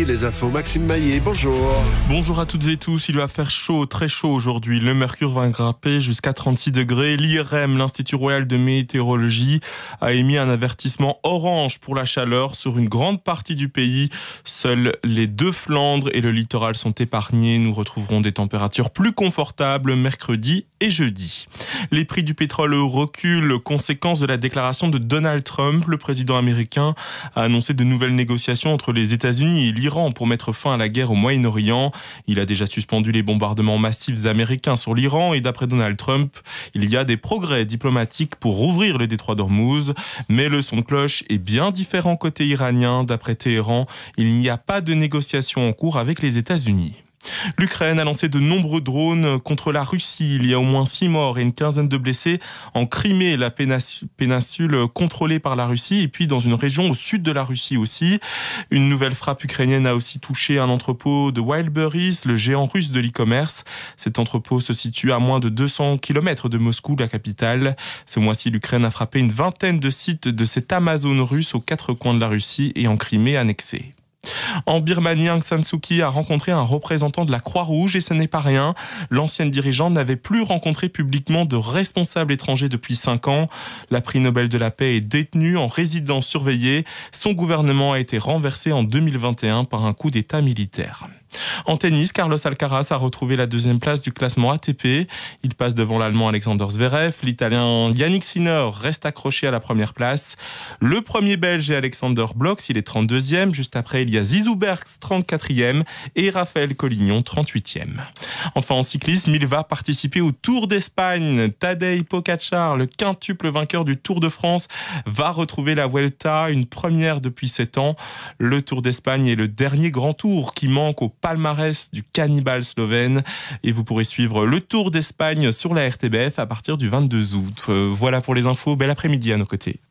les infos. Maxime Maillet, bonjour. Bonjour à toutes et tous. Il va faire chaud, très chaud aujourd'hui. Le mercure va grimper jusqu'à 36 degrés. L'IRM, l'Institut Royal de Météorologie, a émis un avertissement orange pour la chaleur sur une grande partie du pays. Seuls les deux Flandres et le littoral sont épargnés. Nous retrouverons des températures plus confortables mercredi et jeudi. Les prix du pétrole reculent, conséquence de la déclaration de Donald Trump. Le président américain a annoncé de nouvelles négociations entre les États-Unis et l'Iran pour mettre fin à la guerre au Moyen-Orient. Il a déjà suspendu les bombardements massifs américains sur l'Iran et d'après Donald Trump, il y a des progrès diplomatiques pour rouvrir le détroit d'Ormuz. Mais le son de cloche est bien différent côté iranien. D'après Téhéran, il n'y a pas de négociations en cours avec les États-Unis. L'Ukraine a lancé de nombreux drones contre la Russie. Il y a au moins 6 morts et une quinzaine de blessés en Crimée, la péninsule contrôlée par la Russie, et puis dans une région au sud de la Russie aussi. Une nouvelle frappe ukrainienne a aussi touché un entrepôt de Wildberries, le géant russe de l'e-commerce. Cet entrepôt se situe à moins de 200 km de Moscou, la capitale. Ce mois-ci, l'Ukraine a frappé une vingtaine de sites de cette Amazon russe aux 4 coins de la Russie et en Crimée annexée. En Birmanie, Aung San Suu Kyi a rencontré un représentant de la Croix-Rouge et ce n'est pas rien. L'ancienne dirigeante n'avait plus rencontré publiquement de responsables étrangers depuis 5 ans. La prix Nobel de la paix est détenue en résidence surveillée. Son gouvernement a été renversé en 2021 par un coup d'État militaire. En tennis, Carlos Alcaraz a retrouvé la 2e place du classement ATP. Il passe devant l'Allemand Alexander Zverev. L'Italien Yannick Sinner reste accroché à la première place. Le premier Belge est Alexander Blocks, il est 32e. Juste après, il y a Zizou Bergs, 34e et Raphaël Collignon, 38e. Enfin, en cyclisme, il va participer au Tour d'Espagne. Tadej Pogačar, le quintuple vainqueur du Tour de France, va retrouver la Vuelta, une première depuis 7 ans. Le Tour d'Espagne est le dernier grand tour qui manque au palmarès du cannibale slovène et vous pourrez suivre le Tour d'Espagne sur la RTBF à partir du 22 août. Voilà pour les infos, bel après-midi à nos côtés.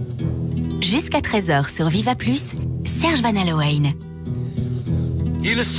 Jusqu'à 13h sur Viva Plus, Serge Van Allowen.